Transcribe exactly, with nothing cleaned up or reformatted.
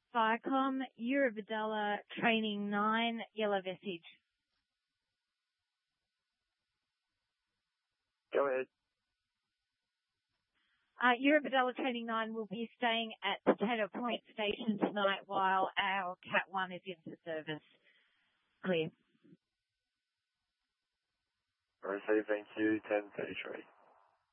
Viacom, Eurobadella Training nine, Yellow Vestige. Go ahead. Uh, Eurobadella Training nine will be staying at Potato Point Station tonight while our Cat one is into service. Clear. Receiving Q ten thirty-three.